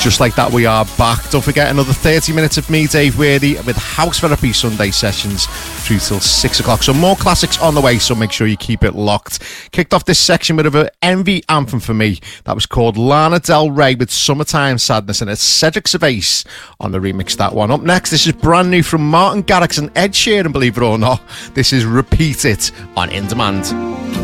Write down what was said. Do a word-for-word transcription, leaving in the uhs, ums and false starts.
Just like that, we are back. Don't forget, another thirty minutes of me, Dave Worthy, with House Therapy Sunday sessions through till six o'clock. So more classics on the way, so make sure you keep it locked. Kicked off this section with an envy anthem for me. That was called Lana Del Rey with Summertime Sadness, and it's Cedric Gervais on the remix, that one. Up next, this is brand new from Martin Garrix and Ed Sheeran, believe it or not. This is Repeat It on In Demand.